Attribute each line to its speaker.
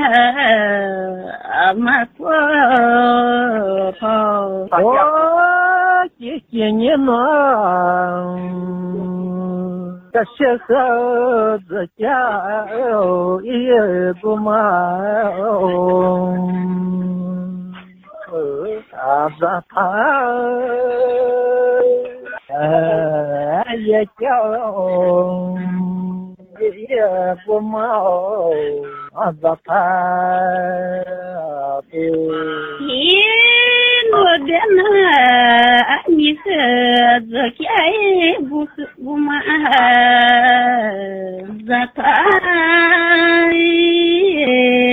Speaker 1: mà qua
Speaker 2: 几年了，这些孩子家也不忙，咋他也叫也不忙，咋他
Speaker 1: 我的那你是这个不嘛？这他。